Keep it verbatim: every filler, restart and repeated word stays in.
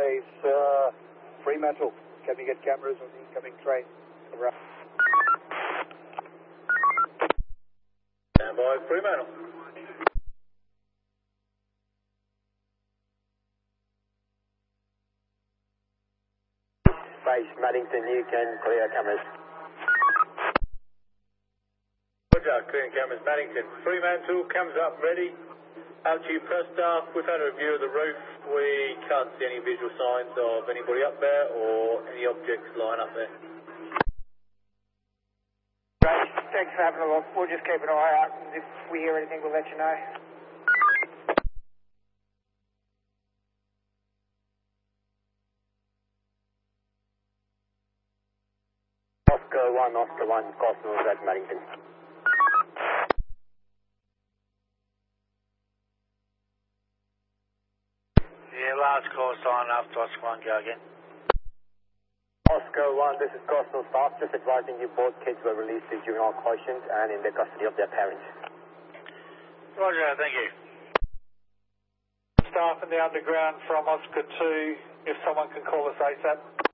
base, uh, Fremantle. Can you get cameras on the incoming train? Around. Stand by, Fremantle. Base Maddington, you can clear cameras. Roger, clearing cameras, Maddington. Fremantle, cameras up, ready. Out to you, press staff. We've had a review of the roof. We can't see any visual signs of anybody up there or any objects lying up there. Right, thanks for having a look. We'll just keep an eye out, and if we hear anything, we'll let you know. Oscar one, Oscar one, Cosmos at Maddington. Yeah, large call sign after Oscar one, go again. Oscar one, this is Cosmos staff, just advising you both kids were released to juvenile quotient and in the custody of their parents. Roger, thank you. Staff in the underground from Oscar two, if someone can call us ASAP.